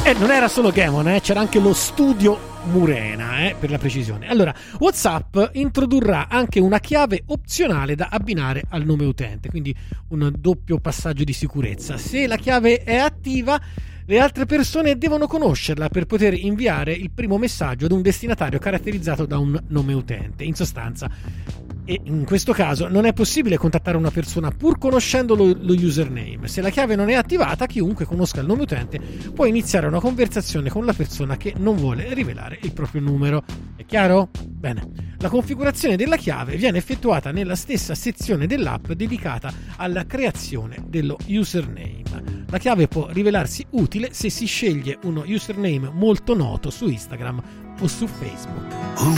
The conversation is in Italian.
non era solo Gemon, c'era anche lo studio Murena, per la precisione. Allora, WhatsApp introdurrà anche una chiave opzionale da abbinare al nome utente, quindi un doppio passaggio di sicurezza. Se la chiave è attiva, le altre persone devono conoscerla per poter inviare il primo messaggio ad un destinatario caratterizzato da un nome utente. In sostanza, e in questo caso non è possibile contattare una persona pur conoscendo lo username. Se la chiave non è attivata, chiunque conosca il nome utente può iniziare una conversazione con la persona che non vuole rivelare il proprio numero. È chiaro? Bene. La configurazione della chiave viene effettuata nella stessa sezione dell'app dedicata alla creazione dello username. La chiave può rivelarsi utile se si sceglie uno username molto noto su Instagram o su Facebook. Un